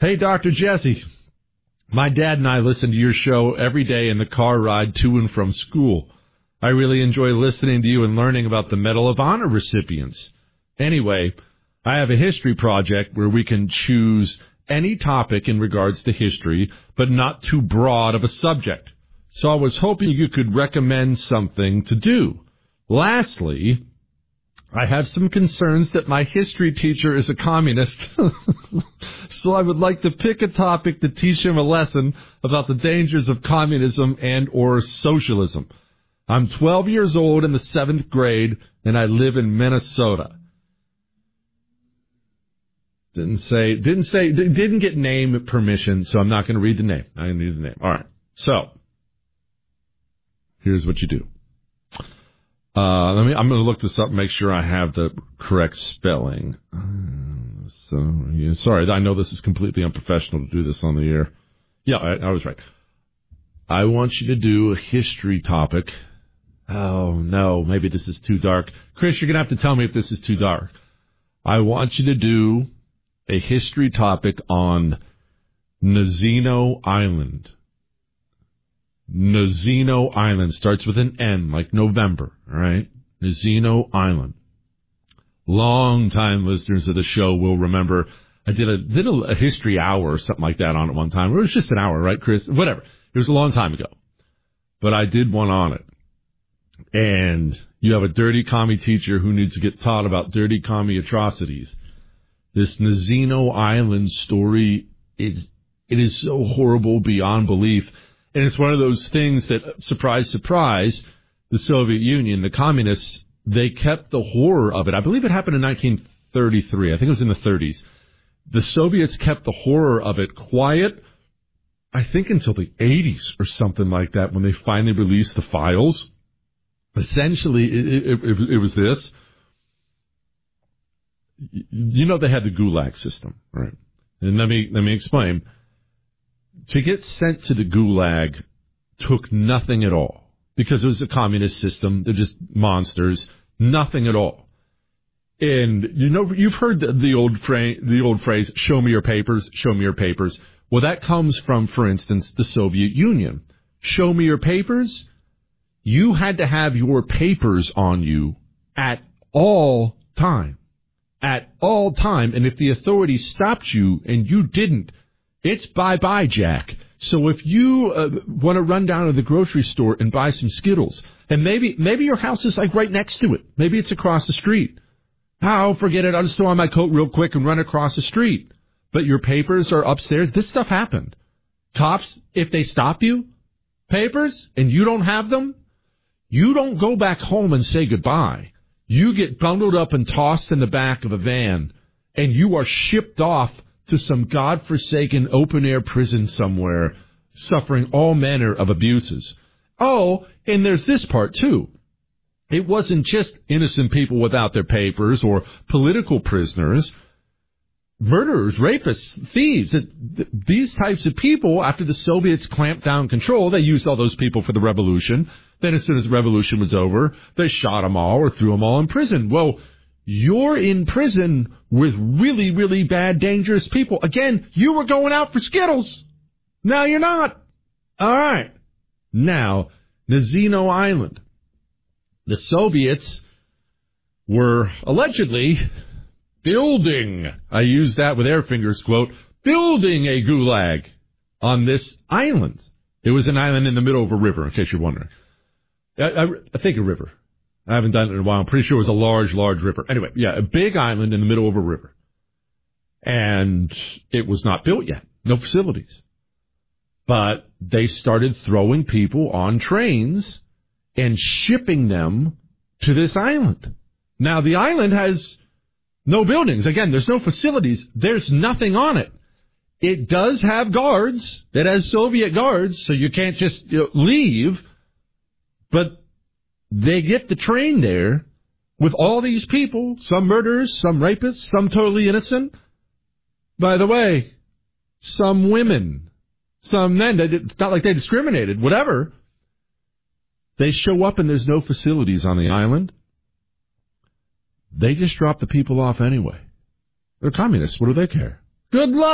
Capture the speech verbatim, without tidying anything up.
Hey, Doctor Jesse. My dad and I listen to your show every day in the car ride to and from school. I really enjoy listening to you and learning about the Medal of Honor recipients. Anyway, I have a history project where we can choose any topic in regards to history, but not too broad of a subject. So I was hoping you could recommend something to do. Lastly, I have some concerns that my history teacher is a communist, so I would like to pick a topic to teach him a lesson about the dangers of communism and or socialism. I'm twelve years old in the seventh grade, and I live in Minnesota. Didn't say, didn't say, didn't get name permission, so I'm not going to read the name. I didn't read the name. All right. So, here's what you do. Uh, let me, I'm going to look this up and make sure I have the correct spelling. Uh, so, yeah, sorry, I know this is completely unprofessional to do this on the air. Yeah, I, I was right. I want you to do a history topic. Oh, no, maybe this is too dark. Chris, you're going to have to tell me if this is too dark. I want you to do a history topic on Nazino Island. Nazino Island starts with an N, like November, all right? Nazino Island. Long-time listeners of the show will remember I did a did a, a history hour or something like that on it one time. It was just an hour, right, Chris? Whatever. It was a long time ago. But I did one on it. And you have a dirty commie teacher who needs to get taught about dirty commie atrocities. This Nazino Island story, is it is so horrible beyond belief. And it's one of those things that, surprise, surprise, the Soviet Union, the communists, they kept the horror of it. I believe it happened in nineteen thirty-three. I think it was in the thirties. The Soviets kept the horror of it quiet, I think until the eighties or something like that, when they finally released the files. Essentially, it, it, it, it was this. You know they had the Gulag system, right? And let me let me explain. To get sent to the Gulag took nothing at all because it was a communist system. They're just monsters. Nothing at all. And you know you've heard the, the old phrase, the old phrase, "Show me your papers, show me your papers." Well, that comes from, for instance, the Soviet Union. Show me your papers. You had to have your papers on you at all time. At all time. And if the authorities stopped you and you didn't, it's bye-bye, Jack. So if you uh, want to run down to the grocery store and buy some Skittles, and maybe maybe your house is like right next to it. Maybe it's across the street. Oh, forget it. I'll just throw on my coat real quick and run across the street. But your papers are upstairs. This stuff happened. Cops, if they stop you, papers, and you don't have them, you don't go back home and say goodbye. You get bundled up and tossed in the back of a van, and you are shipped off to some godforsaken open-air prison somewhere, suffering all manner of abuses. Oh, and there's this part, too. It wasn't just innocent people without their papers or political prisoners. Murderers, rapists, thieves. These types of people, after the Soviets clamped down control, they used all those people for the revolution. Then as soon as the revolution was over, they shot them all or threw them all in prison. Well, you're in prison with really, really bad, dangerous people. Again, you were going out for Skittles. Now you're not. All right. Now, Nazino Island. The Soviets were allegedly building, I use that with air fingers quote, building a gulag on this island. It was an island in the middle of a river, in case you're wondering. I, I, I think a river. I haven't done it in a while. I'm pretty sure it was a large, large river. Anyway, yeah, a big island in the middle of a river. And it was not built yet. No facilities. But they started throwing people on trains and shipping them to this island. Now, the island has no buildings. Again, there's no facilities. There's nothing on it. It does have guards. It has Soviet guards, so you can't just you know, leave. But they get the train there with all these people, some murderers, some rapists, some totally innocent. By the way, some women, some men. It's not like they discriminated, whatever. They show up and there's no facilities on the island. They just drop the people off anyway. They're communists. What do they care? Good luck.